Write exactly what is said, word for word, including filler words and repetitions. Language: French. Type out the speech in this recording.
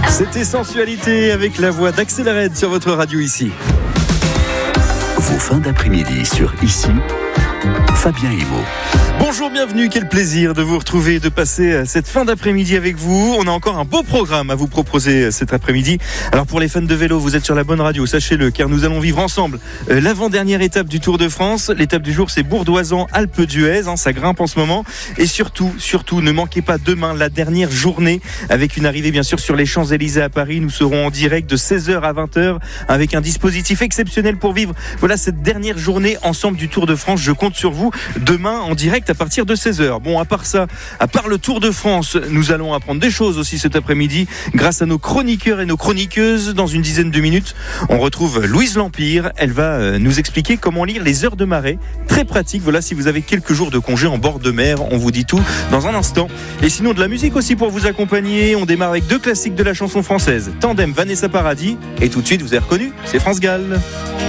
C'était Sensualité avec la voix d'Axel Red sur votre radio ici. Vos fins d'après-midi sur Ici, Fabien Emo. Bonjour, bienvenue, quel plaisir de vous retrouver et de passer cette fin d'après-midi avec vous. On a encore un beau programme à vous proposer cet après-midi. Alors pour les fans de vélo, vous êtes sur la bonne radio, sachez-le, car nous allons vivre ensemble l'avant-dernière étape du Tour de France. L'étape du jour, c'est Bourdoisan-Alpe d'Huez, hein, ça grimpe en ce moment. Et surtout, surtout, ne manquez pas demain la dernière journée avec une arrivée bien sûr sur les Champs-Élysées à Paris. Nous serons en direct de seize heures à vingt heures avec un dispositif exceptionnel pour vivre voilà cette dernière journée ensemble du Tour de France. Je compte sur vous demain en direct à partir de seize heures. Bon, à part ça, à part le Tour de France, nous allons apprendre des choses aussi cet après-midi grâce à nos chroniqueurs et nos chroniqueuses. Dans une dizaine de minutes, on retrouve Louise Lampire. Elle va nous expliquer comment lire les heures de marée. Très pratique, voilà, si vous avez quelques jours de congé en bord de mer, on vous dit tout dans un instant. Et sinon, de la musique aussi pour vous accompagner. On démarre avec deux classiques de la chanson française. Tandem, Vanessa Paradis. Et tout de suite, vous avez reconnu, c'est France Gall.